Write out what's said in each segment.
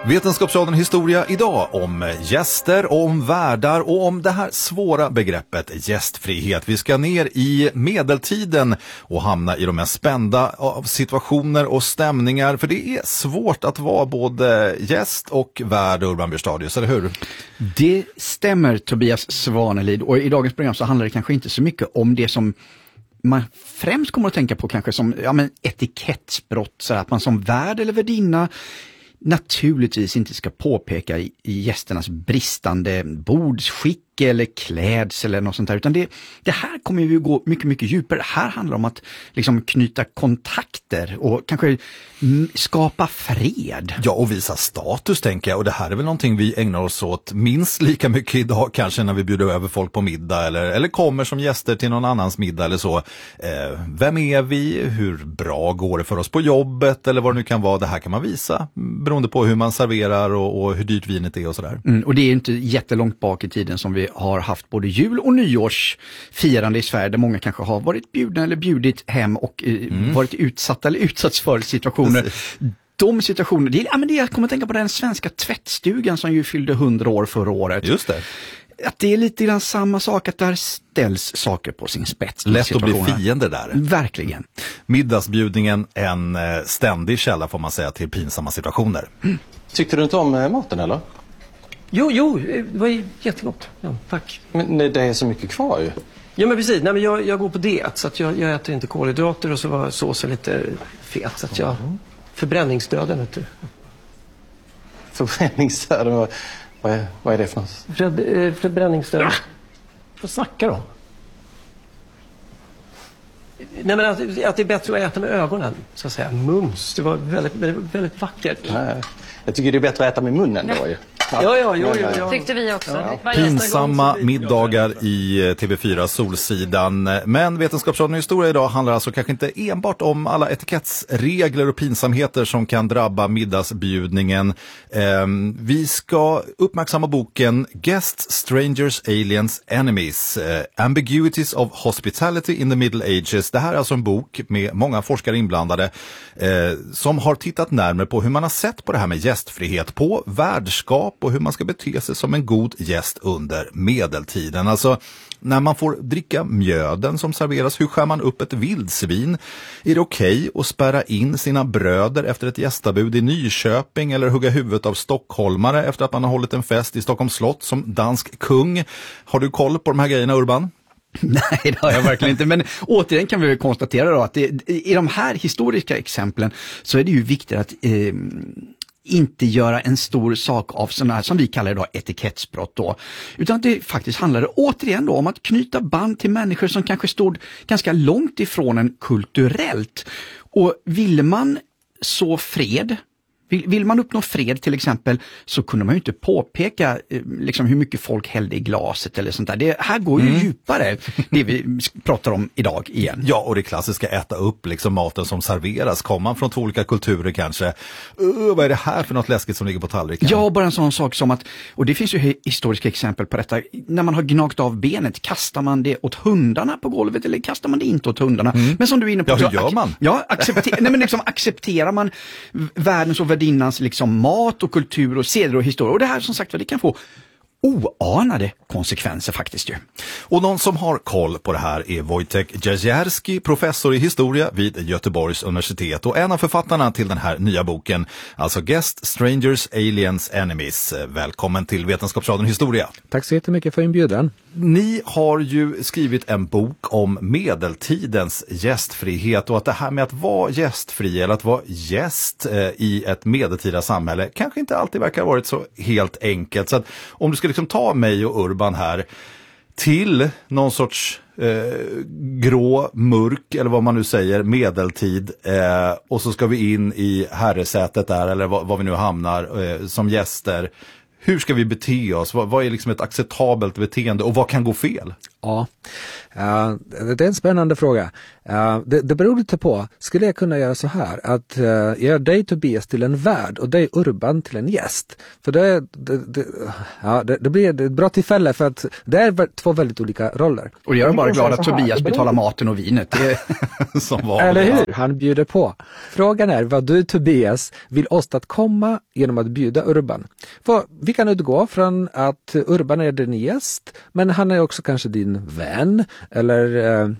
Vetenskapsradion historia idag om gäster, om värdar och om det här svåra begreppet gästfrihet. Vi ska ner i medeltiden och hamna i de mest spända situationer och stämningar. För det är svårt att vara både gäst och värd, Urban Björstadius, eller hur? Det stämmer, Tobias Svanelid. Och i dagens program så handlar det kanske inte så mycket om det som man främst kommer att tänka på kanske som etikettsbrott. Så att man som värd eller värdinna naturligtvis inte ska påpeka i gästernas bristande bordsskick eller klädsel eller något sånt där, utan det här kommer ju gå mycket, mycket djupare. Det här handlar om att liksom knyta kontakter och kanske skapa fred. Ja, och visa status, tänker jag. Och det här är väl någonting vi ägnar oss åt minst lika mycket idag, kanske när vi bjuder över folk på middag eller kommer som gäster till någon annans middag eller så. Vem är vi? Hur bra går det för oss på jobbet? Eller vad det nu kan vara. Det här kan man visa beroende på hur man serverar och hur dyrt vinet är och sådär. Och det är inte jättelångt bak i tiden som vi har haft både jul- och nyårsfirande i Sverige där många kanske har varit bjudna eller bjudit hem och varit utsatta eller utsatts för situationer. Precis. De situationer, jag kommer att tänka på den svenska tvättstugan som ju fyllde 100 år förra året. Just det. Att det är lite grann samma sak, att där ställs saker på sin spets. Lätt att bli fiender där. Verkligen. Middagsbjudningen, en ständig källa får man säga till pinsamma situationer. Tyckte du inte om maten eller? Jo, det var jättegott. Ja, tack. Men det är så mycket kvar ju. Ja, men precis. Nej, men jag går på diet så att jag äter inte kolhydrater och så var såsen lite fet så att jag förbränningsdöden, vet du. Förbränningsdöden? Vad är det för något? Förbränningsdöden. Vad snackar du om? Nej, men att det är bättre att äta med ögonen, så att säga. Mums. Det var väldigt, väldigt, väldigt vackert. Nej, jag tycker det är bättre att äta med munnen då ju. Ja. Tyckte vi också. Ja. Pinsamma middagar i TV4 Solsidan. Men Vetenskapsradion historia idag handlar alltså kanske inte enbart om alla etikettsregler och pinsamheter som kan drabba middagsbjudningen. Vi ska uppmärksamma boken Guests, Strangers, Aliens, Enemies. Ambiguities of Hospitality in the Middle Ages. Det här är alltså en bok med många forskare inblandade som har tittat närmare på hur man har sett på det här med gästfrihet, på värdskap och hur man ska bete sig som en god gäst under medeltiden. Alltså, när man får dricka mjöden som serveras, hur skär man upp ett vildsvin? Är det okej att spärra in sina bröder efter ett gästabud i Nyköping eller hugga huvudet av stockholmare efter att man har hållit en fest i Stockholms slott som dansk kung? Har du koll på de här grejerna, Urban? Nej, det har jag verkligen inte. Men återigen kan vi konstatera då att i de här historiska exemplen så är det ju viktigt att inte göra en stor sak av sådana här som vi kallar då etikettsbrott då. Utan att det faktiskt handlar återigen då om att knyta band till människor som kanske stod ganska långt ifrån en kulturellt. Och vill man så fred, vill man uppnå fred till exempel, så kunde man ju inte påpeka liksom hur mycket folk hällde i glaset eller sånt där. Det här går ju djupare, det vi pratar om idag igen. Ja, och det klassiska äta upp liksom maten som serveras. Kommer man från två olika kulturer kanske? Vad är det här för något läskigt som ligger på tallriken? Ja, bara en sån sak som att, och det finns ju historiska exempel på detta, när man har gnagt av benet, kastar man det åt hundarna på golvet eller kastar man det inte åt hundarna? Men som du är inne på... Ja, hur gör man? Ja, accepterar man världens och värdinnans liksom mat och kultur och seder och historia. Och det här som sagt, det kan få oanade konsekvenser faktiskt ju. Och någon som har koll på det här är Wojtek Jajerski, professor i historia vid Göteborgs universitet och en av författarna till den här nya boken, alltså Guests, Strangers, Aliens, Enemies. Välkommen till Vetenskapsradion historia. Tack så jättemycket för inbjudan. Ni har ju skrivit en bok om medeltidens gästfrihet och att det här med att vara gästfri eller att vara gäst i ett medeltida samhälle kanske inte alltid verkar ha varit så helt enkelt. Så att om du ska liksom ta mig och Urban här till någon sorts grå, mörk eller vad man nu säger, medeltid och så ska vi in i herresätet där eller vad vi nu hamnar som gäster. Hur ska vi bete oss? Vad är liksom ett acceptabelt beteende och vad kan gå fel? Ja, det är en spännande fråga. Det beror lite på. Skulle jag kunna göra så här att göra dig Tobias till en värd och dig Urban till en gäst? För det blir ett bra tillfälle för att det är två väldigt olika roller. Och jag är bara glad att Tobias betalar maten och vinet. Det är... Som vanligt. Eller hur? Han bjuder på. Frågan är vad du Tobias vill åstadkomma genom att bjuda Urban. För vi kan utgå från att Urban är din gäst, men han är också kanske din vän eller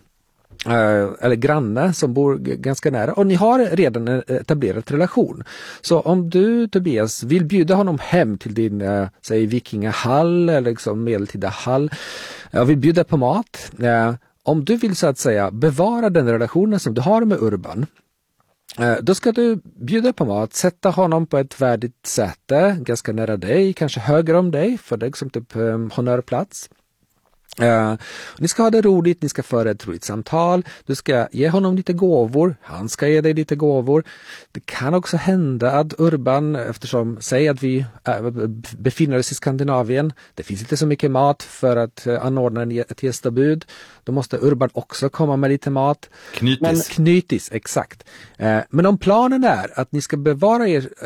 granne som bor ganska nära och ni har redan en etablerad relation. Så om du Tobias vill bjuda honom hem till din säg vikingahall eller liksom medeltida hall och vill bjuda på mat, om du vill så att säga bevara den relationen som du har med Urban, då ska du bjuda på mat, sätta honom på ett värdigt sätt, ganska nära dig, kanske högre om dig, för det är liksom typ honörplats. Ni ska ha det roligt, ni ska föra ett roligt samtal, du ska ge honom lite gåvor, han ska ge dig lite gåvor. Det kan också hända att Urban, eftersom säg att vi befinner oss i Skandinavien, det finns inte så mycket mat för att anordna ett gästabud, då måste Urban också komma med lite mat. Knytis, exakt. Men om planen är att ni ska bevara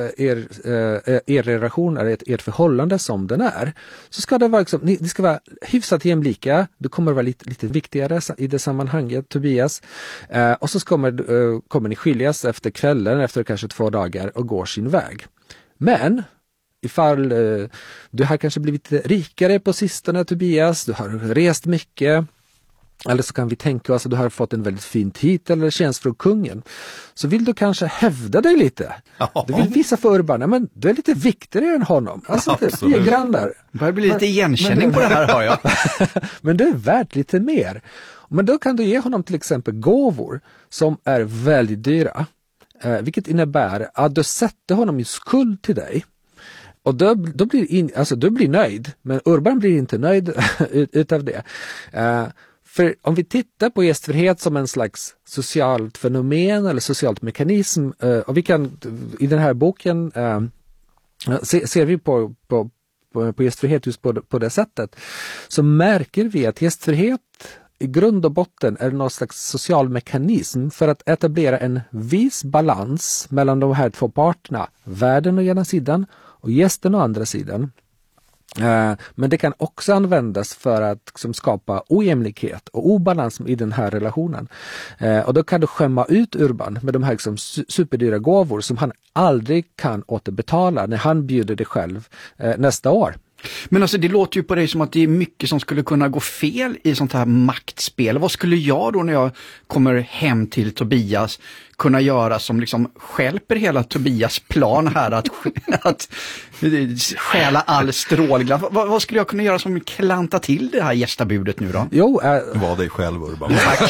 er relation eller ert förhållande som den är, så ska det vara liksom, ni ska vara hyfsat jämlika. Du kommer vara lite viktigare i det sammanhanget, Tobias. Och så kommer ni skiljas efter kvällen, efter kanske 2 dagar och går sin väg. Men ifall du har kanske blivit rikare på sistone, Tobias, du har rest mycket, eller så kan vi tänka oss att du har fått en väldigt fin titel eller tjänst från kungen. Så vill du kanske hävda dig lite. Du vill visa för Urban, men du är lite viktigare än honom. Alltså, vi är grannar. Det börjar bli lite igenkänning på det här, har jag. Men det är värt lite mer. Men då kan du ge honom till exempel gåvor som är väldigt dyra. Vilket innebär att du sätter honom i skuld till dig. Och då blir du blir nöjd, men Urban blir inte nöjd utav det. För om vi tittar på gästfrihet som en slags socialt fenomen eller socialt mekanism, och vi kan i den här boken ser vi på gästfrihet just på det sättet, så märker vi att gästfrihet i grund och botten är någon slags social mekanism för att etablera en viss balans mellan de här två parterna, värden å ena sidan och gästen å andra sidan. Men det kan också användas för att liksom skapa ojämlikhet och obalans i den här relationen. Och då kan du skämma ut Urban med de här liksom superdyra gåvor som han aldrig kan återbetala när han bjuder dig själv nästa år. Men alltså det låter ju på dig som att det är mycket som skulle kunna gå fel i sånt här maktspel. Vad skulle jag då när jag kommer hem till Tobias kunna göra som liksom stjälper hela Tobias plan här att stjäla all strålglans? Vad skulle jag kunna göra som klanta till det här gästabudet nu då? Var dig själv, Urban.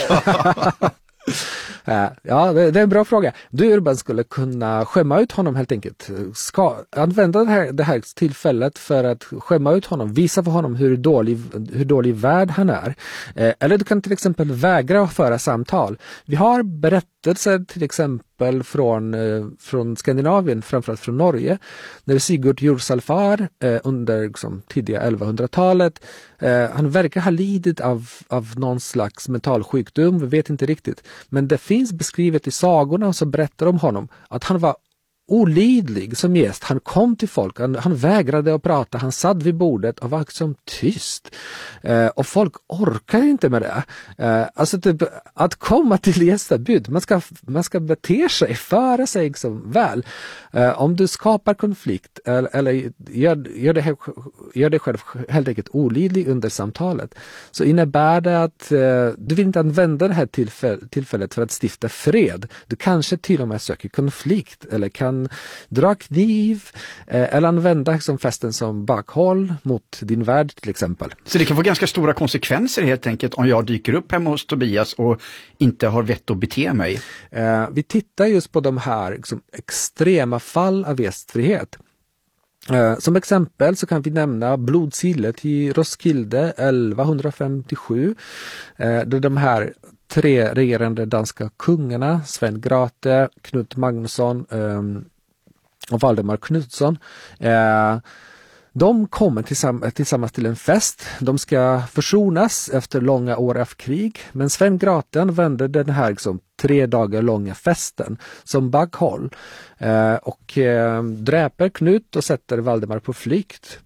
Ja, det är en bra fråga. Du Urban skulle kunna skämma ut honom helt enkelt. Använda det här tillfället för att skämma ut honom, visa för honom hur dålig värd han är. Eller du kan till exempel vägra att föra samtal. Vi har berättelser till exempel från Skandinavien, framförallt från Norge, när Sigurd Jorsalfar under tidiga 1100-talet, han verkar ha lidit av någon slags mental sjukdom, vi vet inte riktigt, men det finns beskrivet i sagorna som berättar om honom att han var olidlig som gäst. Han kom till folk, han vägrade att prata, han satt vid bordet och var liksom tyst. Och folk orkar inte med det. Alltså typ, att komma till gästabud, man ska bete sig, föra sig liksom väl. Om du skapar konflikt eller gör dig själv helt enkelt olidlig under samtalet, så innebär det att du vill inte använda det här tillfället för att stifta fred. Du kanske till och med söker konflikt eller kan dra kniv eller använda festen som bakhåll mot din värld till exempel. Så det kan få ganska stora konsekvenser helt enkelt om jag dyker upp hemma hos Tobias och inte har vett att bete mig. Vi tittar just på de här extrema fall av gästfrihet. Som exempel så kan vi nämna blodsillet i Roskilde 1157, där de här 3 regerande danska kungarna, Sven Grate, Knut Magnusson och Valdemar Knutsson, De kommer tillsammans till en fest. De ska försonas efter långa år av krig. Men Sven Grathe använder den här liksom 3 dagar långa festen som bagghåll och dräper Knut och sätter Valdemar på flykt.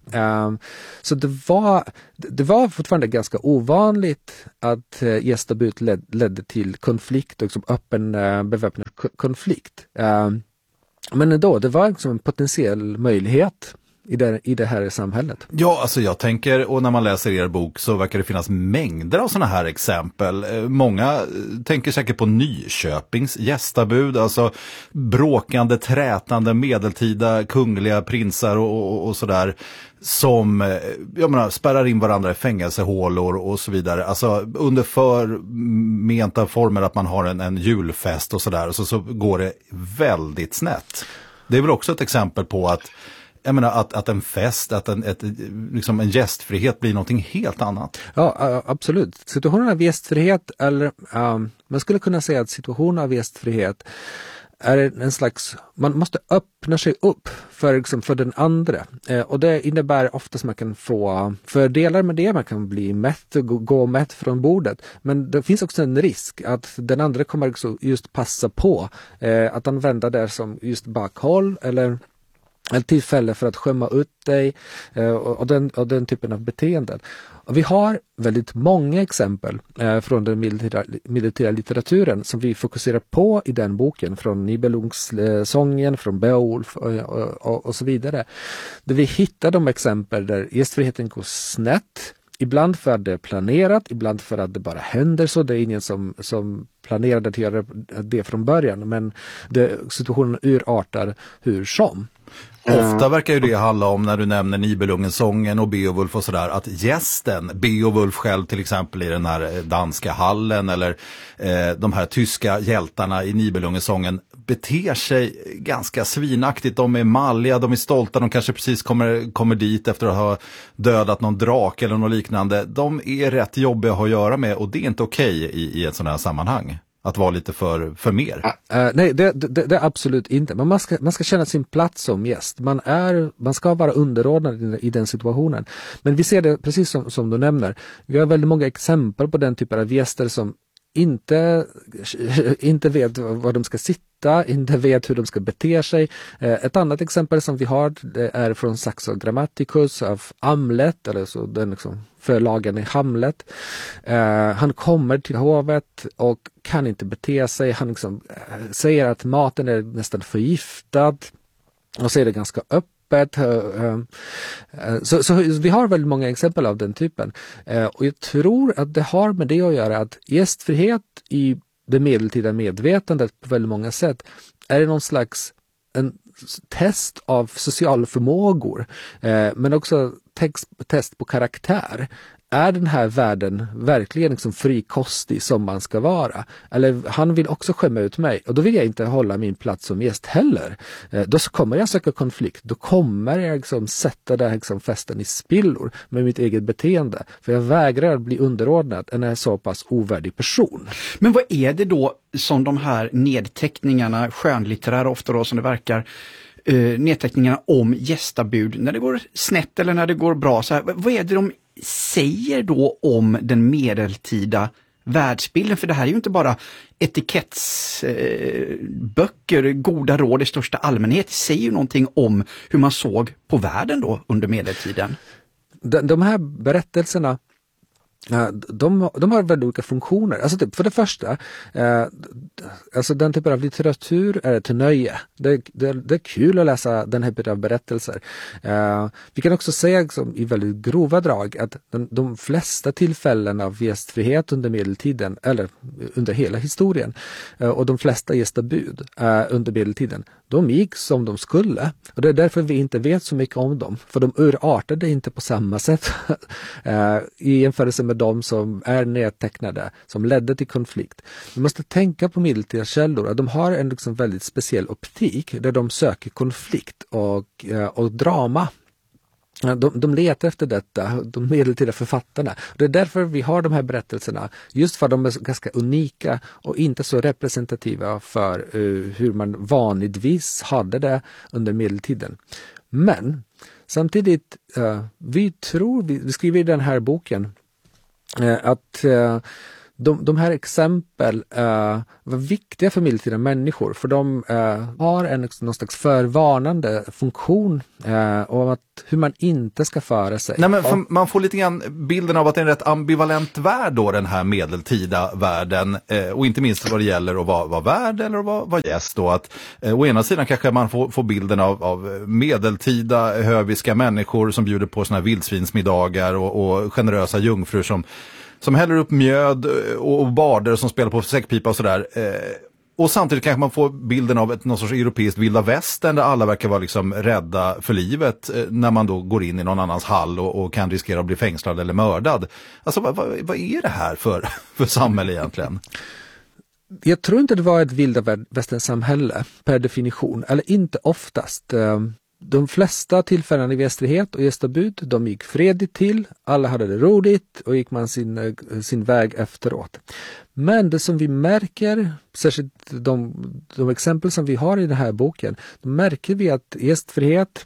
Så det var fortfarande ganska ovanligt att gästabud ledde till konflikt och liksom öppen beväpnad konflikt. Men ändå, det var liksom en potentiell möjlighet i det här samhället. Ja, alltså jag tänker, och när man läser er bok så verkar det finnas mängder av sådana här exempel. Många tänker säkert på Nyköpings gästabud, alltså bråkande, trätande, medeltida kungliga prinsar och sådär, som jag menar, spärrar in varandra i fängelsehålor och så vidare. Alltså under förmenta former att man har en julfest och sådär, så går det väldigt snett. Det är väl också ett exempel på att jag menar att en fest, liksom en gästfrihet blir någonting helt annat. Ja, absolut. Situationen av gästfrihet, eller man skulle kunna säga att situationen av gästfrihet är en slags, man måste öppna sig upp för den andra. Och det innebär ofta att man kan få fördelar med det, man kan bli mätt och gå mätt från bordet. Men det finns också en risk att den andra kommer just passa på att använda det som just bakhåll eller ett tillfälle för att skämma ut dig och den typen av beteenden. Och vi har väldigt många exempel från den militära litteraturen som vi fokuserar på i den boken, från Nibelungssången, från Beowulf och så vidare. Där vi hittar de exempel där gästfriheten går snett. Ibland för att det är planerat, ibland för att det bara händer så. Det är ingen som planerade att göra det från början, men situationen urartar hur som. Ofta verkar ju det handla om, när du nämner Nibelungensången och Beowulf och sådär, att gästen, Beowulf själv till exempel i den här danska hallen, eller de här tyska hjältarna i Nibelungensången, beter sig ganska svinaktigt. De är malliga, de är stolta, de kanske precis kommer dit efter att ha dödat någon drake eller något liknande. De är rätt jobbiga att ha att göra med, och det är inte okej i ett sådant här sammanhang. Att vara lite för mer. Nej, det är absolut inte. Men man ska känna sin plats som gäst. Man ska vara underordnad i den situationen. Men vi ser det precis som du nämner. Vi har väldigt många exempel på den typen av gäster som inte vet var de ska sitta, inte vet hur de ska bete sig. Ett annat exempel som vi har är från Saxo Grammaticus av Hamlet, eller så den liksom förlagen i Hamlet. Han kommer till hovet och kan inte bete sig. Han liksom säger att maten är nästan förgiftad och säger det ganska öppet. Så vi har väldigt många exempel av den typen. Och jag tror att det har med det att göra att gästfrihet i det medeltida medvetandet på väldigt många sätt är någon slags en test av sociala förmågor, men också test på karaktär. Är den här världen verkligen liksom frikostig som man ska vara? Eller han vill också skämma ut mig, och då vill jag inte hålla min plats som gäst heller. Då kommer jag söka konflikt. Då kommer jag liksom sätta den här liksom festen i spillor med mitt eget beteende. För jag vägrar att bli underordnad en så pass ovärdig person. Men vad är det då som de här nedteckningarna, skönlitterära ofta då som det verkar, nedteckningarna om gästabud, när det går snett eller när det går bra, så här, vad är det de säger då om den medeltida världsbilden? För det här är ju inte bara etikettsböcker, goda råd i största allmänhet. Det säger ju någonting om hur man såg på världen då under medeltiden. De här berättelserna, de har väldigt olika funktioner. Alltså för det första, alltså den typen av litteratur är ett nöje. Det är kul att läsa den här typen av berättelser. Vi kan också säga liksom, i väldigt grova drag att de flesta tillfällen av gästfrihet under medeltiden, eller under hela historien, och de flesta gästabud under medeltiden, de gick som de skulle. Och det är därför vi inte vet så mycket om dem. För de urartade inte på samma sätt i jämförelse med de som är nedtecknade, som ledde till konflikt. Vi måste tänka på medeltida källor att de har en liksom väldigt speciell optik där de söker konflikt och drama. De letar efter detta, de medeltida författarna. Det är därför vi har de här berättelserna, just för att de är ganska unika och inte så representativa för hur man vanligtvis hade det under medeltiden. Men Samtidigt, vi skriver i den här boken att de här exempel var viktiga för medeltida människor, för de har någon slags förvarnande funktion om hur man inte ska föra sig. Nej, men man får lite grann bilden av att det är en rätt ambivalent värld då, den här medeltida världen, och inte minst vad det gäller att vara värd eller att vara gäst då. Att å ena sidan kanske man får bilden av medeltida höviska människor som bjuder på såna här vildsvinsmiddagar och generösa jungfrur som häller upp mjöd och barder som spelar på säckpipa och sådär. Och samtidigt kanske man får bilden av någon sorts europeiskt vilda västern där alla verkar vara liksom rädda för livet när man då går in i någon annans hall och kan riskera att bli fängslad eller mördad. Alltså vad är det här för samhälle egentligen? Jag tror inte det var ett vilda västern-samhälle per definition, eller inte oftast. De flesta tillfällen i gästfrihet och gästabud, de gick fredligt till, alla hade det roligt och gick man sin väg efteråt. Men det som vi märker, särskilt de exempel som vi har i den här boken, då märker vi att gästfrihet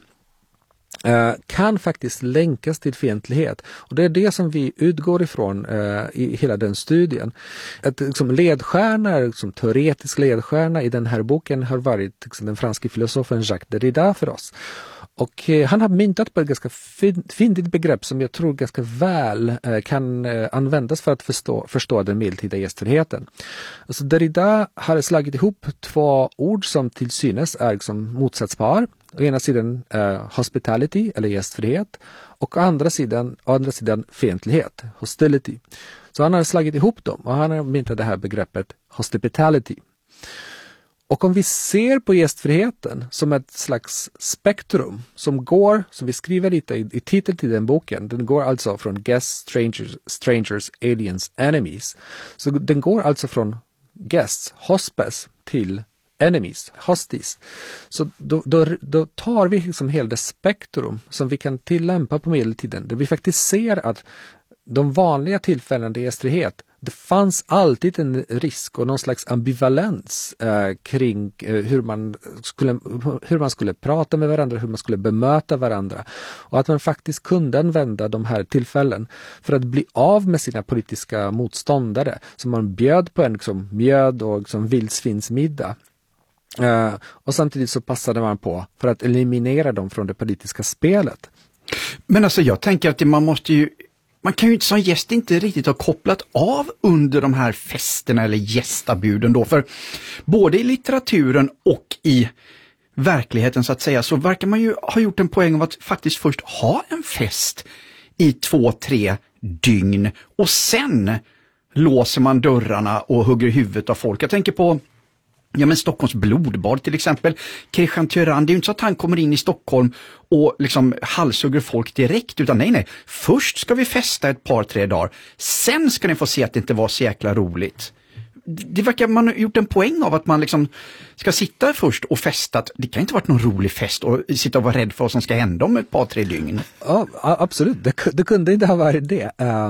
kan faktiskt länkas till fientlighet. Och det är det som vi utgår ifrån i hela den studien. Att ledstjärna, teoretisk ledstjärna i den här boken har varit den franske filosofen Jacques Derrida för oss. Och han har myntat på ett ganska fyndigt begrepp som jag tror ganska väl kan användas för att förstå den medeltida gästfriheten. Alltså Derrida har slagit ihop två ord som till synes är motsatspar. Å ena sidan hospitality eller gästfrihet och å andra sidan fientlighet, hostility. Så han har slagit ihop dem och han har myntat det här begreppet hospitality. Och om vi ser på gästfriheten som ett slags spektrum som vi skriver lite i titeln till den boken, den går alltså från guests, strangers, aliens, enemies. Så den går alltså från guests, hospes, till enemies, hosties. Så då tar vi hela det spektrum som vi kan tillämpa på medeltiden, där vi faktiskt ser att de vanliga tillfällen i gästfrihet, det fanns alltid en risk och någon slags ambivalens kring hur man skulle prata med varandra, hur man skulle bemöta varandra. Och att man faktiskt kunde använda de här tillfällen för att bli av med sina politiska motståndare. Så man bjöd på en mjöd och vildsvinsmiddag. Och samtidigt så passade man på för att eliminera dem från det politiska spelet. Men alltså jag tänker att man kan ju inte som gäst inte riktigt ha kopplat av under de här festerna eller gästabuden då, för både i litteraturen och i verkligheten så att säga så verkar man ju ha gjort en poäng av att faktiskt först ha en fest i 2-3 dygn och sen låser man dörrarna och hugger huvudet av folk. Jag tänker på Stockholms blodbad till exempel. Christian Tyrann, det är ju inte så att han kommer in i Stockholm och halshugger folk direkt, utan nej. Först ska vi festa ett par, 3 dagar. Sen ska ni få se att det inte var så jäkla roligt. Det verkar man ha gjort en poäng av att man ska sitta först och festa. Det kan inte varit någon rolig fest och sitta och vara rädd för vad som ska hända om ett par, 3 dygn. Ja, absolut. Det kunde inte ha varit det.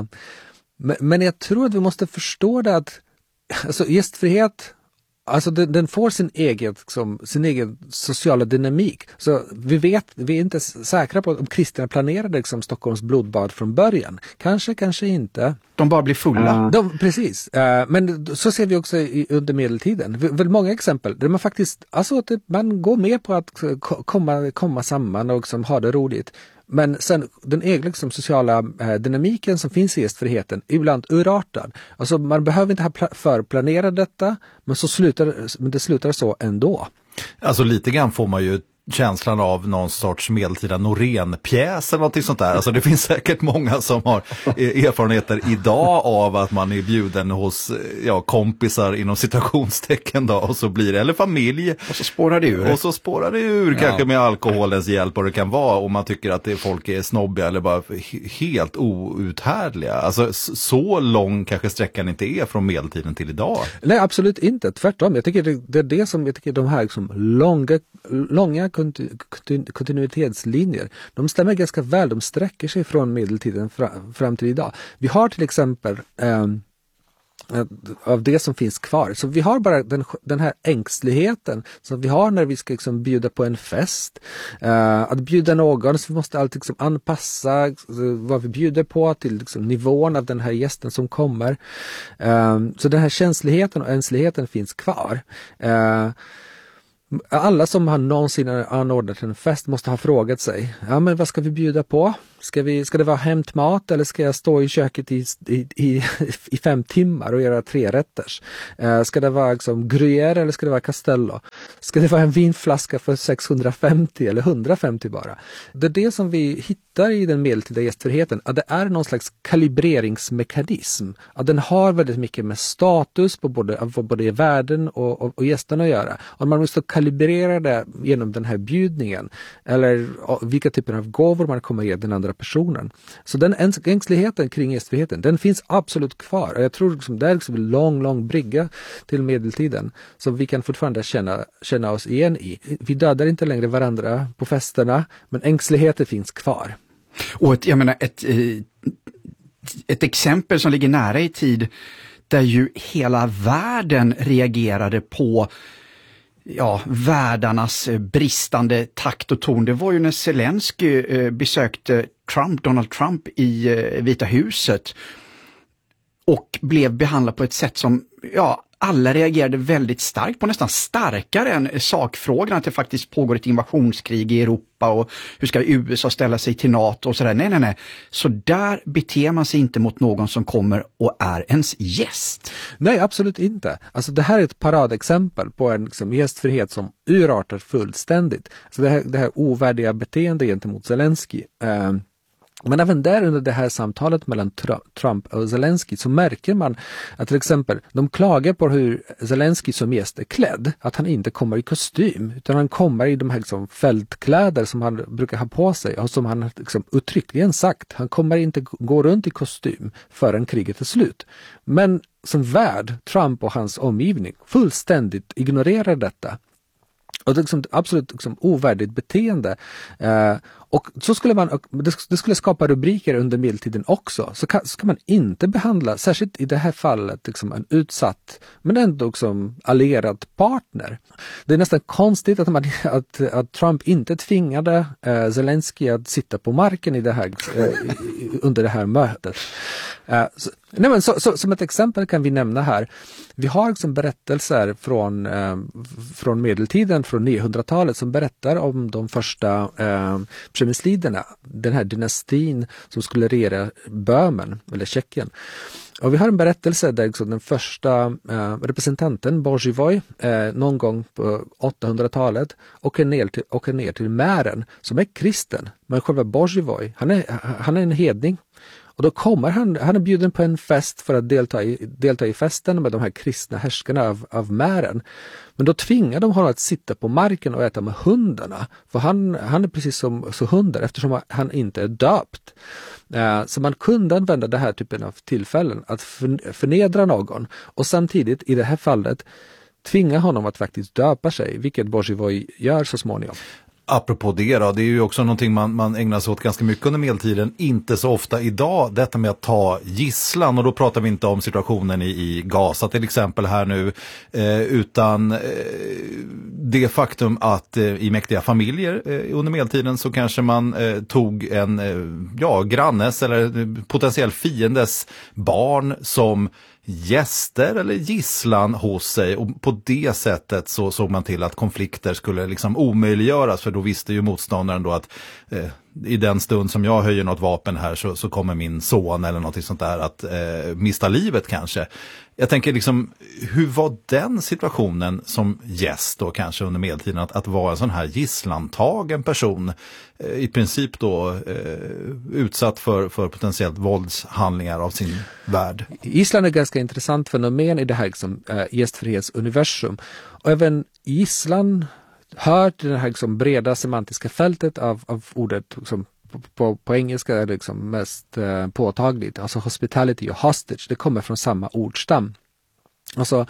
Men jag tror att vi måste förstå det att gästfrihet, alltså den får sin egen sociala dynamik. Så vi är inte säkra på om kristna planerade Stockholms blodbad från början. Kanske inte. De bara blir fulla. Precis. Men så ser vi också under medeltiden. Väl många exempel där man faktiskt, alltså att man går med på att komma samman och ha det roligt. Men sen den egna sociala dynamiken som finns i gästfriheten ibland urartar. Alltså man behöver inte ha förplanera detta, men det slutar så ändå. Alltså lite grann får man ju känslan av någon sorts medeltida Norén-pjäs eller något sånt där. Alltså det finns säkert många som har erfarenheter idag av att man är bjuden hos kompisar inom citationstecken då, och så blir det, eller familj. Och så spårar det ur. Kanske med alkoholens hjälp, och det kan vara om man tycker att folk är snobbiga eller bara helt outhärdliga. Alltså så lång kanske sträckan inte är från medeltiden till idag. Nej, absolut inte. Tvärtom. Jag tycker det är det som jag tycker de här långa kontinuitetslinjer, de stämmer ganska väl, de sträcker sig från medeltiden fram till idag. Vi har till exempel av det som finns kvar. Så vi har bara den här ängsligheten som vi har när vi ska liksom bjuda på en fest. Att bjuda någon, så vi måste alltid liksom anpassa vad vi bjuder på till liksom nivån av den här gästen som kommer. Så den här känsligheten och ängsligheten finns kvar. Alla som har någonsin anordnat en fest måste ha frågat sig, ja men vad ska vi bjuda på? Ska det vara hämtmat eller ska jag stå i köket i 5 timmar och göra 3 rätters? Ska det vara liksom gruyère eller ska det vara castello? Ska det vara en vinflaska för 650 eller 150 bara? Det är det som vi hittar i den medeltida gästfrihet, att det är någon slags kalibreringsmekanism. Att den har väldigt mycket med status på både värden och gästerna att göra. Och man måste kalibrera det genom den här bjudningen eller vilka typer av gåvor man kommer ge den andra personen. Så den ängsligheten kring gästfriheten, den finns absolut kvar. Och jag tror liksom, det är liksom en lång brygga till medeltiden som vi kan fortfarande känna oss igen i. Vi dödar inte längre varandra på festerna, men ängsligheten finns kvar. Och ett exempel som ligger nära i tid där ju hela världen reagerade på värdarnas bristande takt och ton. Det var ju när Zelensky besökte Donald Trump i Vita huset och blev behandlad på ett sätt som alla reagerade väldigt starkt på, nästan starkare än sakfrågan att det faktiskt pågår ett invasionskrig i Europa och hur ska USA ställa sig till NATO och sådär. Nej. Så där beter man sig inte mot någon som kommer och är ens gäst. Nej, absolut inte. Alltså det här är ett paradexempel på en liksom, gästfrihet som urartar fullständigt. Så det här ovärdiga beteende gentemot Zelensky. Men även där under det här samtalet mellan Trump och Zelensky så märker man att till exempel de klagar på hur Zelensky som gäst är klädd. Att han inte kommer i kostym utan han kommer i de här liksom, fältkläder som han brukar ha på sig och som han liksom, uttryckligen sagt. Han kommer inte gå runt i kostym förrän kriget är slut. Men som värd, Trump och hans omgivning fullständigt ignorerar detta. Och det är liksom absolut liksom ovärdigt beteende. Och så skulle det skulle skapa rubriker under medeltiden också. Så ska man inte behandla, särskilt i det här fallet, liksom en utsatt men ändå som allierad partner. Det är nästan konstigt att Trump inte tvingade Zelensky att sitta på marken i det här, under det här mötet. Så som ett exempel kan vi nämna här. Vi har liksom berättelser från medeltiden, från 900-talet som berättar om de första Przemysliderna, den här dynastin som skulle regera Böhmen eller Tjeckien. Och vi har en berättelse där liksom den första representanten, Boživoj, någon gång på 800-talet åker ner till Mären som är kristen. Men själva Boživoj, han är en hedning. Och då kommer han är bjuden på en fest för att delta i festen med de här kristna härskarna av Mären. Men då tvingar de honom att sitta på marken och äta med hundarna. För han är precis som hundar eftersom han inte är döpt. Så man kunde använda det här typen av tillfällen att förnedra någon. Och samtidigt i det här fallet tvinga honom att faktiskt döpa sig. Vilket Boživoj gör så småningom. Apropå det då, det är ju också någonting man ägnar sig åt ganska mycket under medeltiden, inte så ofta idag, detta med att ta gisslan, och då pratar vi inte om situationen i Gaza till exempel här nu, utan det faktum att i mäktiga familjer under medeltiden så kanske man tog en grannes eller potentiell fiendes barn som gäster eller gisslan hos sig, och på det sättet så såg man till att konflikter skulle liksom omöjliggöras, för då visste ju motståndaren då att i den stund som jag höjer något vapen här så kommer min son eller något sånt där att mista livet kanske. Jag tänker liksom, hur var den situationen som gäst då kanske under medeltiden, att vara en sån här gisslantagen person, i princip då utsatt för potentiellt våldshandlingar av sin värld? Gisslan är ett ganska intressant fenomen i det här liksom, gästfrihetsuniversum. Och även gisslan hör till det här liksom, breda semantiska fältet av ordet liksom, på engelska är det liksom mest påtagligt. Alltså hospitality och hostage, det kommer från samma ordstam. Alltså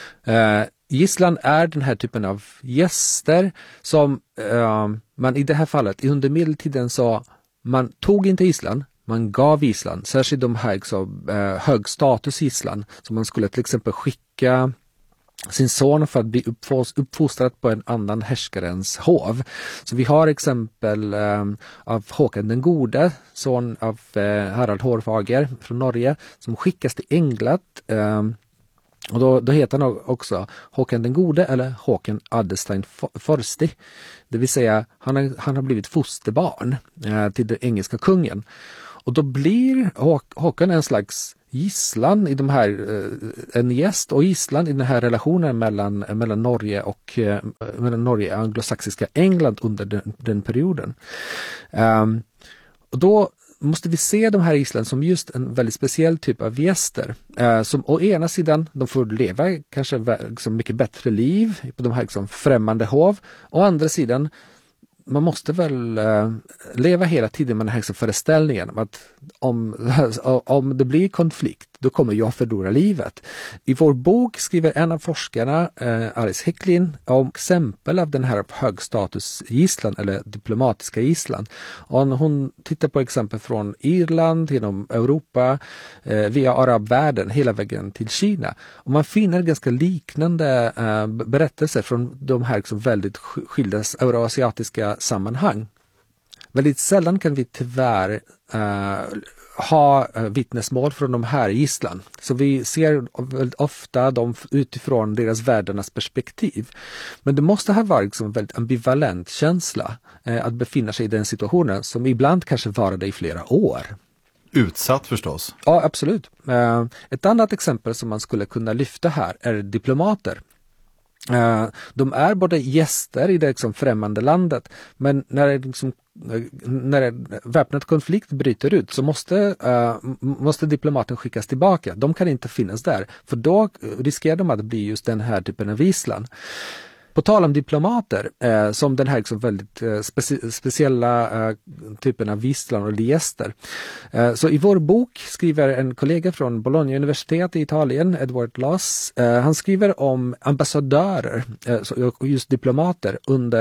gisslan är den här typen av gäster som man i det här fallet under medeltiden sa, man tog inte gisslan, man gav gisslan, särskilt de här hög status gisslan, som man skulle till exempel skicka sin son för att bli uppfostrad på en annan härskarens hov. Så vi har exempel av Håkan den gode, son av Harald Hårfager från Norge, som skickas till England. Och då heter han också Håkan den gode eller Håkan Adestein Forsti. Det vill säga han har blivit fosterbarn till den engelska kungen. Och då blir Håkan en slags gisslan i de här, en gäst och gisslan i den här relationen mellan Norge och anglosaxiska England under den perioden. Och då måste vi se de här gisslan som just en väldigt speciell typ av gäster. Som å ena sidan, de får leva kanske liksom mycket bättre liv på de här liksom främmande hov. Å andra sidan, man måste väl leva hela tiden med den här föreställningen att om det blir konflikt, då kommer jag förlora livet. I vår bok skriver en av forskarna, Alice Hecklin, om exempel av den här högstatusgisslan eller diplomatiska gisslan. Och hon tittar på exempel från Irland genom Europa via arabvärlden hela vägen till Kina. Och man finner ganska liknande berättelser från de här liksom väldigt skilda euroasiatiska sammanhang. Väldigt sällan kan vi tyvärr ha vittnesmål från de här gisslan. Så vi ser väldigt ofta dem utifrån deras världarnas perspektiv. Men det måste ha varit liksom en väldigt ambivalent känsla att befinna sig i den situationen som ibland kanske varade i flera år. Utsatt förstås. Ja, absolut. Ett annat exempel som man skulle kunna lyfta här är diplomater. De är både gäster i det liksom främmande landet, men när en väpnad konflikt bryter ut så måste diplomaten skickas tillbaka. De kan inte finnas där, för då riskerar de att bli just den här typen av gisslan. På tal om diplomater, som den här liksom väldigt speciella typen av gisslan och gäster. Så i vår bok skriver en kollega från Bologna universitet i Italien, Edward Loss, han skriver om ambassadörer, just diplomater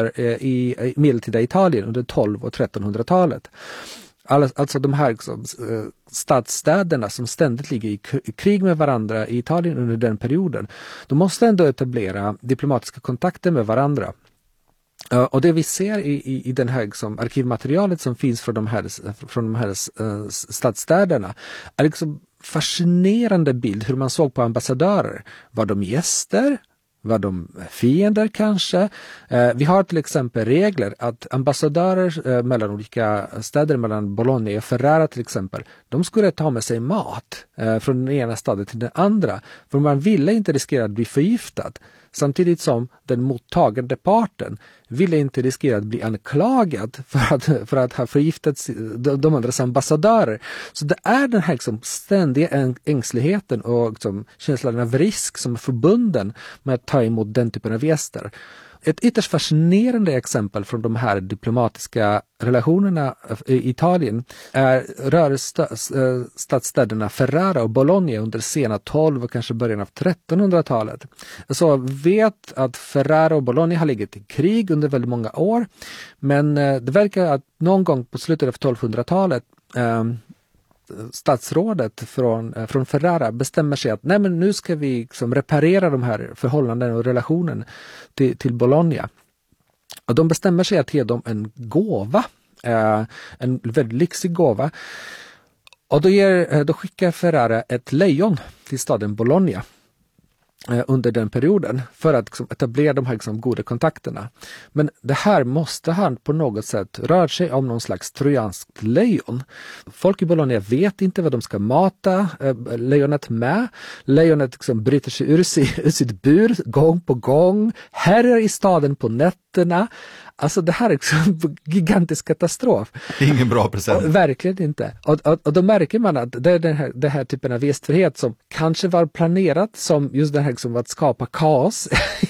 i medeltida Italien under 1200- och 1300-talet. Alltså de här liksom, stadsstäderna som ständigt ligger i krig med varandra i Italien under den perioden. De måste ändå etablera diplomatiska kontakter med varandra. Och det vi ser i den här liksom, arkivmaterialet som finns från de här stadsstäderna är liksom fascinerande bild hur man såg på ambassadörer. Var de gäster? Var de fiender kanske? Vi har till exempel regler att ambassadörer mellan olika städer, mellan Bologna och Ferrara till exempel, de skulle ta med sig mat från den ena staden till den andra. För man ville inte riskera att bli förgiftad. Samtidigt som den mottagande parten ville inte riskera att bli anklagad för att ha förgiftat de andras ambassadörer. Så det är den här liksom ständiga ängsligheten och liksom känslan av risk som är förbunden med att ta emot den typen av gäster. Ett ytterst fascinerande exempel från de här diplomatiska relationerna i Italien rör stadsstäderna Ferrara och Bologna under sena 12 och kanske början av 1300-talet. Så vet att Ferrara och Bologna har legat i krig under väldigt många år, men det verkar att någon gång på slutet av 1200-talet statsrådet från Ferrara bestämmer sig att nej, men nu ska vi liksom reparera de här förhållandena och relationen till Bologna. Och de bestämmer sig att ge dem en gåva, en väldigt lyxig gåva. Och då skickar Ferrara ett lejon till staden Bologna under den perioden för att liksom etablera de här liksom goda kontakterna. Men det här måste han på något sätt röra sig om någon slags trojanskt lejon. Folk i Bologna vet inte vad de ska mata lejonet med. Lejonet liksom bryter sig ur sitt bur gång på gång, härjar i staden på nätterna. Alltså det här är en gigantisk katastrof. Ingen bra present. Verkligen inte. Och då märker man att det är den här typen av gästfrihet som kanske var planerat som just det här som att skapa kaos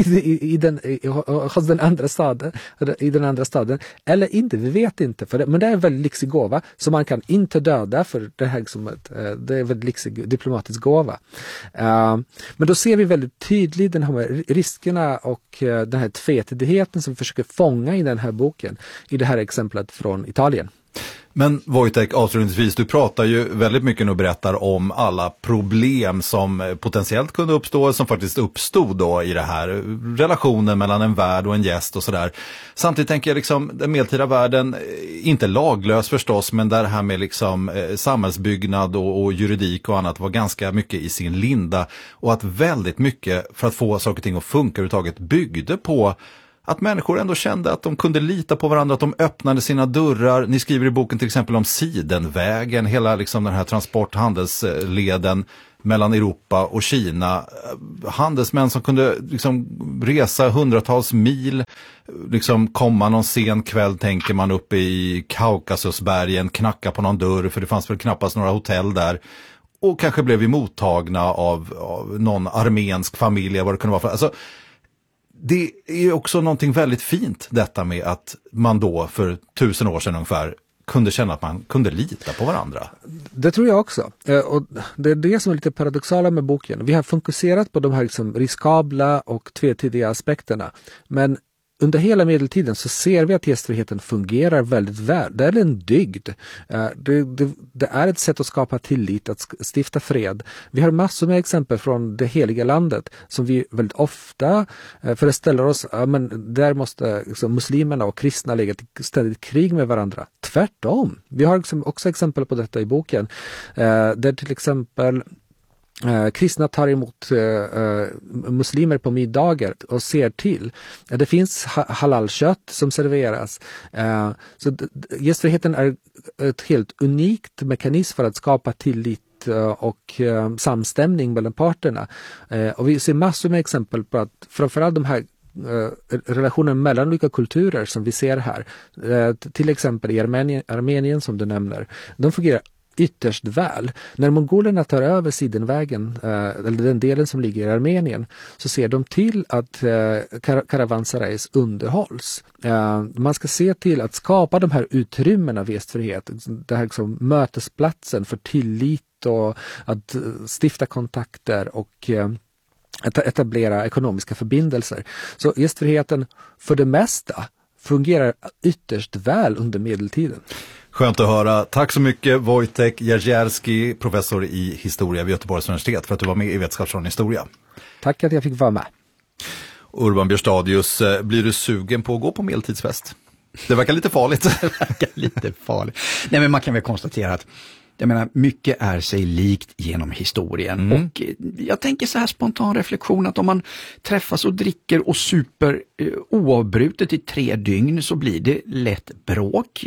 hos den andra staden, i den andra staden. Eller inte, vi vet inte. Men det är en väldigt lyxig gåva som man kan inte döda, för det här det är en väldigt lyxig diplomatisk gåva. Men då ser vi väldigt tydligt den här riskerna och den här tvetydigheten som vi försöker fånga i den här boken, i det här exemplet från Italien. Men Wojtek, avslutningsvis, du pratar ju väldigt mycket och berättar om alla problem som potentiellt kunde uppstå, som faktiskt uppstod då i det här, relationen mellan en värd och en gäst och sådär. Samtidigt tänker jag liksom, den medeltida världen, inte laglös förstås, men där det här med liksom samhällsbyggnad och juridik och annat var ganska mycket i sin linda, och att väldigt mycket för att få saker och ting att funka överhuvudtaget byggde på att människor ändå kände att de kunde lita på varandra, att de öppnade sina dörrar. Ni skriver i boken till exempel om Sidenvägen, hela liksom den här transporthandelsleden mellan Europa och Kina. Handelsmän som kunde liksom resa hundratals mil, liksom komma någon sen kväll, tänker man, uppe i Kaukasusbergen, knacka på någon dörr, för det fanns väl knappast några hotell där. Och kanske blev vi mottagna av någon armensk familj, vad det kunde vara för. Alltså, det är också någonting väldigt fint, detta med att man då för 1000 år sedan ungefär kunde känna att man kunde lita på varandra. Det tror jag också. Och det är det som är lite paradoxala med boken. Vi har fokuserat på de här liksom riskabla och tvetydiga aspekterna. Men under hela medeltiden så ser vi att gästfriheten fungerar väldigt väl. Det är en dygd. Det är ett sätt att skapa tillit, att stifta fred. Vi har massor med exempel från det heliga landet som vi väldigt ofta föreställer oss, men där måste liksom muslimerna och kristna lägga ett ständigt krig med varandra. Tvärtom. Vi har också exempel på detta i boken. Där till exempel kristna tar emot muslimer på middagar och ser till. Det finns halalkött som serveras. Så gästfriheten är ett helt unikt mekanism för att skapa tillit och samstämning mellan parterna. Och vi ser massor med exempel på att framförallt de här relationen mellan olika kulturer som vi ser här, till exempel i Armenien som du nämner, de fungerar ytterst väl. När mongolerna tar över Sidenvägen, eller den delen som ligger i Armenien, så ser de till att karavansarais underhålls. Man ska se till att skapa de här utrymmen av gästfrihet, det här liksom mötesplatsen för tillit och att stifta kontakter och att etablera ekonomiska förbindelser. Så gästfriheten för det mesta fungerar ytterst väl under medeltiden. Skönt att höra. Tack så mycket Wojtek Jerzierski, professor i historia vid Göteborgs universitet, för att du var med i Vetenskapsradion Historia. Tack att jag fick vara med. Urban Björstadius, blir du sugen på att gå på medeltidsfest? Det verkar lite farligt. Det verkar lite farligt. Nej, men man kan väl konstatera att jag menar, mycket är sig likt genom historien. Och jag tänker så här spontan reflektion att om man träffas och dricker och super oavbrutet i 3 dygn så blir det lätt bråk.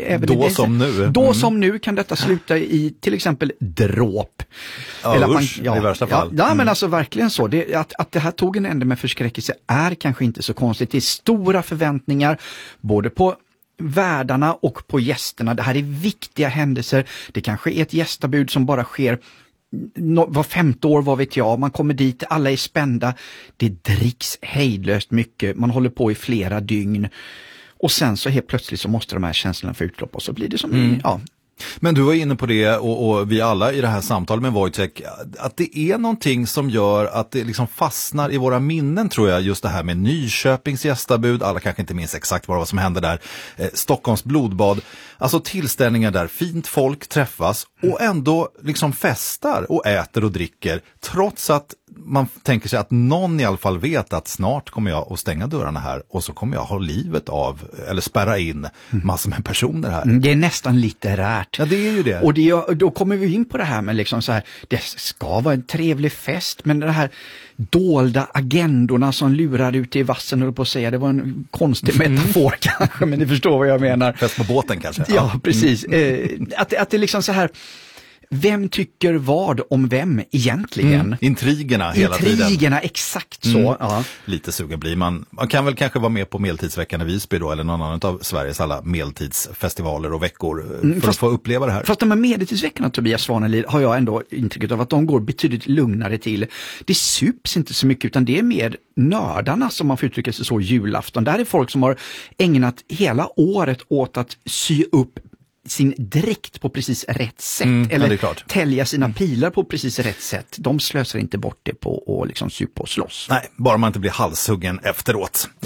Då som nu kan detta sluta i till exempel dråp. Ja, eller i värsta fall. Ja, men alltså verkligen så. Att det här tog en ände med förskräckelse är kanske inte så konstigt. Det är stora förväntningar både på värdarna och på gästerna. Det här är viktiga händelser. Det kanske är ett gästabud som bara sker var 5:e år, vad vet jag. Man kommer dit, alla är spända. Det dricks hejdlöst mycket. Man håller på i flera dygn. Och sen så helt plötsligt så måste de här känslorna få utlopp och så blir det som Men du var inne på det och vi alla i det här samtalet med Wojtek, att det är någonting som gör att det liksom fastnar i våra minnen, tror jag, just det här med Nyköpings gästabud, alla kanske inte minns exakt vad som hände där, Stockholms blodbad, alltså tillställningar där fint folk träffas och ändå liksom festar och äter och dricker, trots att man tänker sig att någon i alla fall vet att snart kommer jag att stänga dörrarna här och så kommer jag ha livet av, eller spärra in massor med personer här. Det är nästan litterärt. Ja, det är ju det. Och då kommer vi in på det här med liksom så här, det ska vara en trevlig fest, men det här dolda agendorna som lurar ut i vassen, och på att säga, det var en konstig metafor kanske, men ni förstår vad jag menar. Fest på båten kanske. Ja, precis. Att det är liksom så här, vem tycker vad om vem egentligen? Intrigerna hela tiden. Intrigerna, exakt så. Ja. Lite sugen blir man. Man kan väl kanske vara med på Medeltidsveckan i Visby då, eller någon annan av Sveriges alla medeltidsfestivaler och veckor för att få uppleva det här. Fast de här Medeltidsveckorna, Tobias Svanelid, har jag ändå intrycket av att de går betydligt lugnare till. Det sups inte så mycket, utan det är mer nördarna, som man får uttrycka sig så, julafton. Där är folk som har ägnat hela året åt att sy upp sin dräkt på precis rätt sätt, eller tälja sina pilar på precis rätt sätt. De slösar inte bort det på att liksom supa och slåss. Nej, bara man inte blir halshuggen efteråt.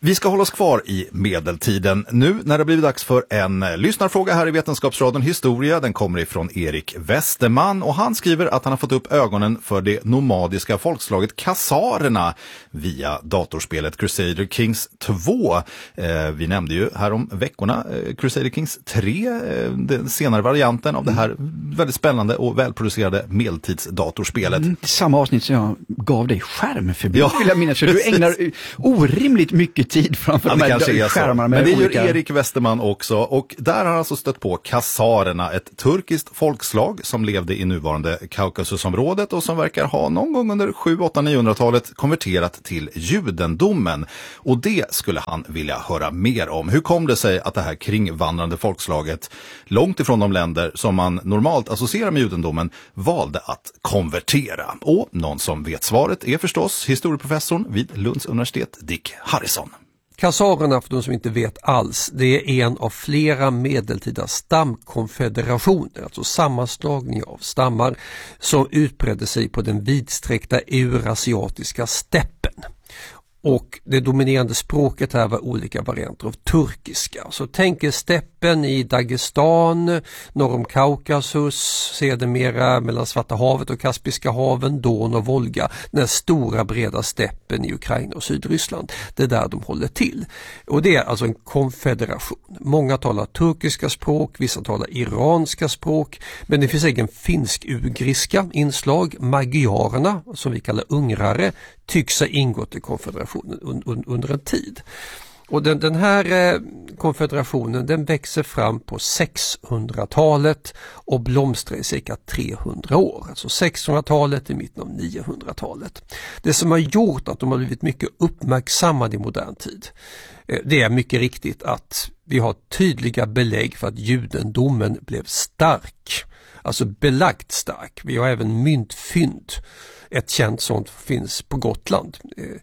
Vi ska hålla oss kvar i medeltiden nu när det blivit dags för en lyssnarfråga här i Vetenskapsradion Historia. Den kommer ifrån Erik Westerman och han skriver att han har fått upp ögonen för det nomadiska folkslaget khazarerna via datorspelet Crusader Kings 2. Vi nämnde ju här om veckorna Crusader Kings 3, den senare varianten av det här väldigt spännande och välproducerade medeltidsdatorspelet. Samma avsnitt som jag gav dig skärmförbud, vill jag minnas. Du ägnar orimligt mycket tid framför de här skärmarna. Men det gör Erik Westerman också, och där har han alltså stött på khazarerna, ett turkiskt folkslag som levde i nuvarande Kaukasusområdet och som verkar ha någon gång under 700-800-900-talet konverterat till judendomen. Och det skulle han vilja höra mer om. Hur kom det sig att det här kringvandrande folkslaget, långt ifrån de länder som man normalt associerar med judendomen, valde att konvertera? Och någon som vet svaret är förstås historieprofessorn vid Lunds universitet, Dick Harrison. Khazarerna, för de som inte vet alls, det är en av flera medeltida stamkonfederationer, alltså sammanslagning av stammar som utbredde sig på den vidsträckta eurasiatiska steppen. Och det dominerande språket här var olika varianter av turkiska. Så tänk er steppen i Dagestan, norr om Kaukasus, sedermera mellan Svarta havet och Kaspiska haven, Don och Volga, den stora breda steppen i Ukraina och Sydryssland. Det är där de håller till. Och det är alltså en konfederation. Många talar turkiska språk, vissa talar iranska språk, men det finns egen finsk-ugriska inslag. Magyarerna, som vi kallar ungrare, tycks ha ingått i konfederationen under en tid. Och den här konfederationen, den växer fram på 600-talet och blomstrar i cirka 300 år. Alltså 600-talet i mitten av 900-talet. Det som har gjort att de har blivit mycket uppmärksammade i modern tid, det är mycket riktigt att vi har tydliga belägg för att judendomen blev stark. Alltså belagt stark. Vi har även myntfynd. Ett känt sånt finns på Gotland.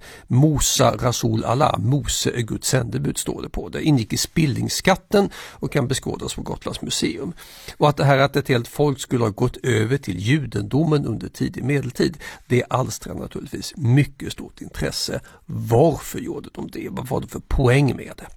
Musa Rasul Allah, Mose är Guds sändebud, står det på. Det ingick i spillningsskatten och kan beskådas på Gotlands museum. Och att det här att ett helt folk skulle ha gått över till judendomen under tidig medeltid, det alstrar naturligtvis mycket stort intresse. Varför gjorde de det? Vad var det för poäng med det?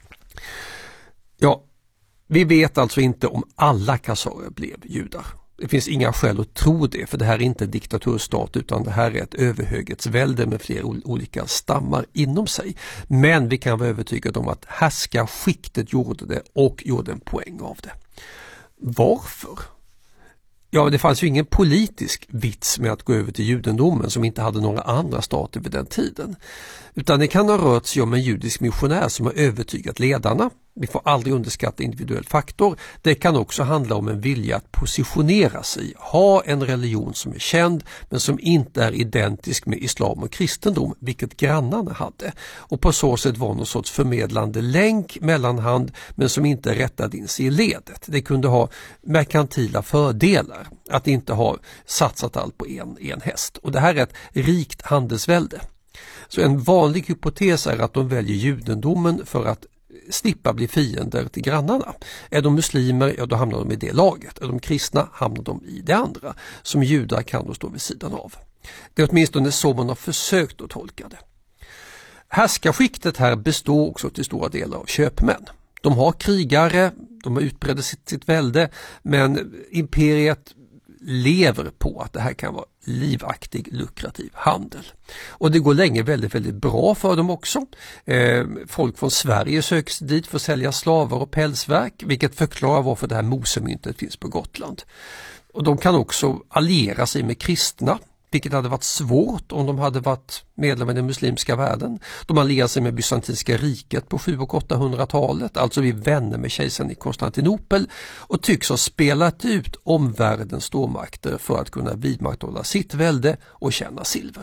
Ja, vi vet alltså inte om alla khazarer blev judar. Det finns inga skäl att tro det, för det här är inte en diktaturstat utan det här är ett överhöghetsvälde med flera olika stammar inom sig. Men vi kan vara övertygade om att härskarskiktet gjorde det och gjorde en poäng av det. Varför? Ja, det fanns ju ingen politisk vits med att gå över till judendomen som inte hade några andra stater vid den tiden. Utan det kan ha rört sig om en judisk missionär som har övertygat ledarna. Vi får aldrig underskatta individuell faktor. Det kan också handla om en vilja att positionera sig, ha en religion som är känd men som inte är identisk med islam och kristendom, vilket grannarna hade. Och på så sätt var någon sorts förmedlande länk, mellanhand, men som inte rättade in sig i ledet. Det kunde ha merkantila fördelar att inte ha satsat allt på en häst. Och det här är ett rikt handelsvälde. Så en vanlig hypotes är att de väljer judendomen för att slippa bli fiender till grannarna. Är de muslimer, ja då hamnar de i det laget. Är de kristna hamnar de i det andra. Som judar kan de stå vid sidan av. Det är åtminstone så man har försökt att tolka det. Härskarskiktet här består också till stora delar av köpmän. De har krigare, de har utbrett sitt välde, men imperiet lever på att det här kan vara livaktig, lukrativ handel. Och det går länge väldigt, väldigt bra för dem också. Folk från Sverige söks dit för att sälja slavar och pälsverk, vilket förklarar varför det här mosemyntet finns på Gotland. Och de kan också alliera sig med kristna, vilket hade varit svårt om de hade varit medlemmar i den muslimska världen. De allierade sig med Bysantinska riket på 700- och 800-talet, alltså vi vänner med kejsaren i Konstantinopel, och tycks ha spelat ut omvärldens stormakter för att kunna vidmakthålla sitt välde och tjäna silver.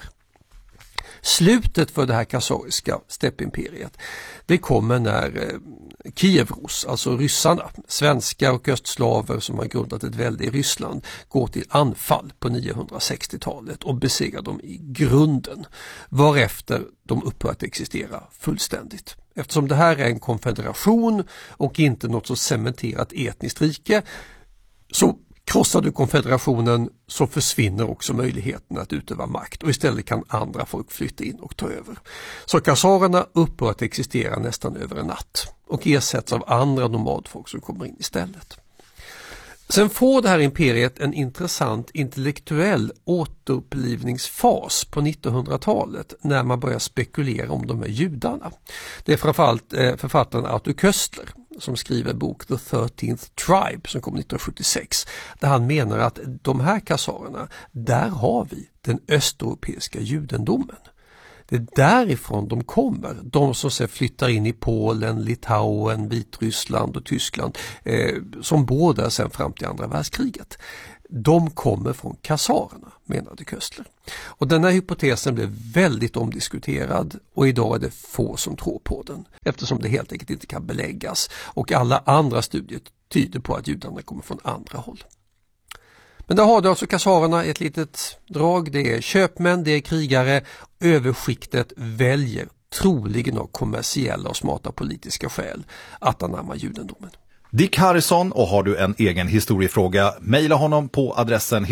Slutet för det här khazariska steppimperiet, det kommer när Kievrus, alltså ryssarna, svenskar och östslaver som har grundat ett välde i Ryssland, går till anfall på 960-talet och besegrar dem i grunden, varefter de upphör att existera fullständigt. Eftersom det här är en konfederation och inte något så cementerat etniskt rike, så Krossar du konfederationen så försvinner också möjligheten att utöva makt och istället kan andra folk flytta in och ta över. Så khazarerna upphör att existera nästan över en natt och ersätts av andra nomadfolk som kommer in istället. Sen får det här imperiet en intressant intellektuell återupplivningsfas på 1900-talet när man börjar spekulera om de här judarna. Det är framförallt författaren Arthur Koestler som skriver bok The 13th Tribe som kom 1976 där han menar att de här khazarerna, där har vi den östeuropeiska judendomen. Det är därifrån de kommer, de som sen flyttar in i Polen, Litauen, Vitryssland och Tyskland som båda sen fram till andra världskriget. De kommer från khazarerna, menade Koestler. Och den här hypotesen blev väldigt omdiskuterad och idag är det få som tror på den eftersom det helt enkelt inte kan beläggas och alla andra studier tyder på att judarna kommer från andra håll. Men där har du alltså khazarerna ett litet drag, det är köpmän, det är krigare, överskiktet väljer troligen av kommersiella och smarta politiska skäl att anamma judendomen. Dick Harrison, och har du en egen historiefråga, mejla honom på adressen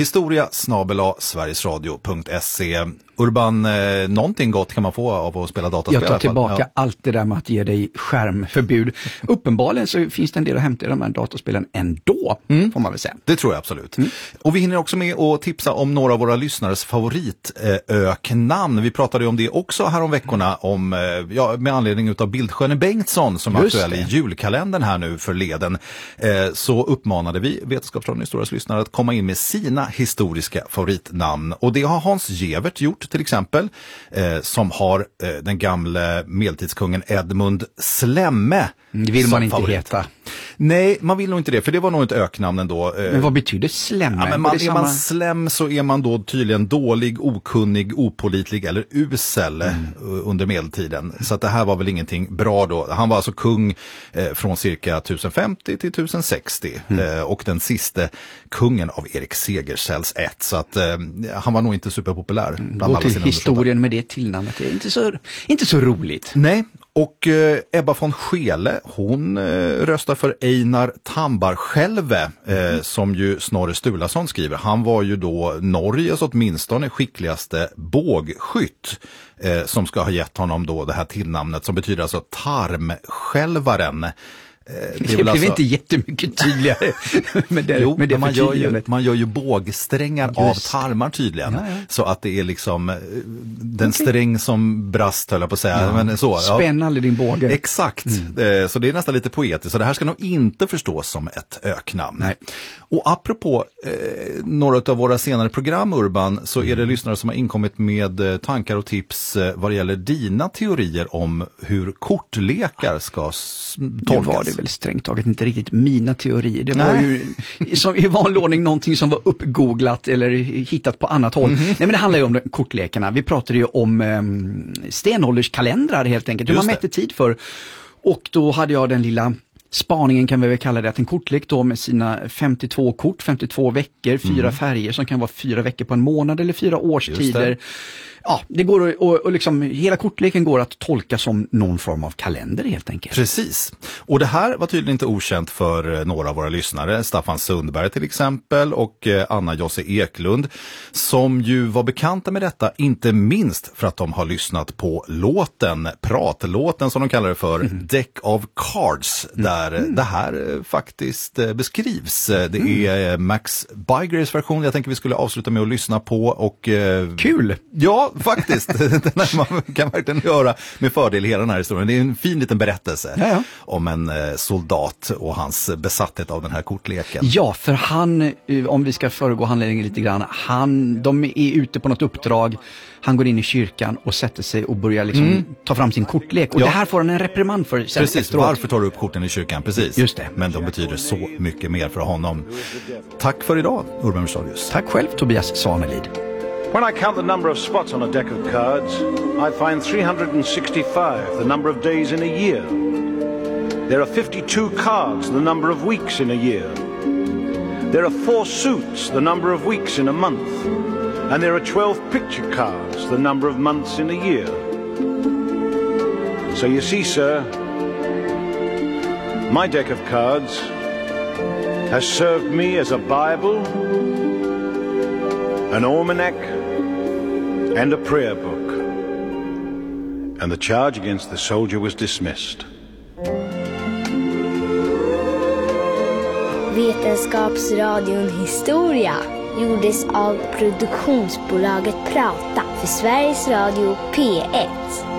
historia@sverigesradio.se. Urban, någonting gott kan man få av att spela dataspel? Jag tar tillbaka allt det där med att ge dig skärmförbud. Uppenbarligen så finns det en del att hämta i de här dataspelen ändå, får man väl säga. Det tror jag absolut. Och vi hinner också med att tipsa om några av våra lyssnares favoritöknamn. Vi pratade ju om det också här om veckorna om, med anledning av Bildsköne Bengtsson som är aktuell i julkalendern här nu för leden. Så uppmanade vi Vetenskapsradion Historias lyssnare att komma in med sina historiska favoritnamn. Och det har Hans Gevert gjort till exempel, som har den gamla medeltidskungen Edmund Slemme. Det vill man inte favorit. heta. Nej, man vill nog inte det, för det var nog ett öknamn ändå. Men vad betyder slemme? Ja, men är man slem så är man då tydligen dålig, okunnig, opålitlig eller usel under medeltiden. Så att det här var väl ingenting bra då. Han var alltså kung från cirka 1050 till 1060 och den sista kungen av Erik Segersells ett. Så att han var nog inte superpopulär. Gå till historien med det tillnamnet, det är inte så roligt. Nej. Och Ebba von Schele, hon röstar för Einar Tambarskjälve som ju Snorre Sturlason skriver. Han var ju då Norges åtminstone skickligaste bågskytt som ska ha gett honom då det här tillnamnet som betyder alltså tarmskälvaren. Det blev alltså inte jättemycket tydligare med det, med det man gör ju bågsträngar av tarmar tydligen. Ja. Så att det är liksom den sträng som brast, höll jag på att säga. Ja. Men så, spänn aldrig din båge. Exakt, så det är nästan lite poetiskt. Så det här ska nog inte förstås som ett öknamn. Nej. Och apropå några av våra senare program, Urban, så är det lyssnare som har inkommit med tankar och tips vad det gäller dina teorier om hur kortlekar ska tolkas. Det väl strängt taget inte riktigt mina teorier. Det var ju som i vanlig ordning någonting som var uppgooglat eller hittat på annat håll. Nej, men det handlar ju om kortlekarna. Vi pratade ju om stenålderskalendrar helt enkelt. Hur man mätte tid för. Och då hade jag den lilla spaningen, kan vi väl kalla det, att en kortlek då med sina 52 kort, 52 veckor, 4 färger som kan vara 4 veckor på en månad eller 4 årstider. Ja, det går och liksom hela kortleken går att tolka som någon form av kalender helt enkelt. Precis. Och det här var tydligen inte okänt för några av våra lyssnare. Staffan Sundberg till exempel och Anna Josse Eklund som ju var bekanta med detta, inte minst för att de har lyssnat på pratlåten som de kallar det för, Deck of Cards, där det här faktiskt beskrivs. Det är Max Bygraves version. Jag tänker vi skulle avsluta med att lyssna på och... Kul! Ja, faktiskt. Den här man kan verkligen göra med fördel hela den här historien. Det är en fin liten berättelse om en soldat och hans besatthet av den här kortleken. Ja, för han, om vi ska föregå handledningen lite grann, de är ute på något uppdrag. Han går in i kyrkan och sätter sig och börjar liksom ta fram sin kortlek. Och det här får han en reprimand för. Precis, efteråt. Varför tar du upp korten i kyrkan? Precis. Just det. Men de betyder så mycket mer för honom. Tack för idag, Urban Rostadius. Tack själv, Tobias Sanelid. When I count the number of spots on a deck of cards, I find 365, the number of days in a year. There are 52 cards, the number of weeks in a year. There are 4 suits, the number of weeks in a month. And there are 12 picture cards, the number of months in a year. So you see, sir, my deck of cards has served me as a Bible, an almanac, and a prayer book. And the charge against the soldier was dismissed. Vetenskapsradion Historia gjordes av produktionsbolaget Prata för Sveriges Radio P1.